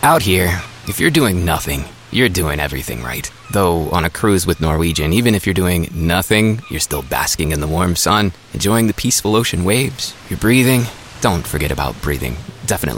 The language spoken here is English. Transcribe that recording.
Out here, if you're doing nothing, you're doing everything right. Though on a cruise with Norwegian, even if you're doing nothing, you're still basking in the warm sun, enjoying the peaceful ocean waves. You're breathing. Don't forget about breathing. Definitely.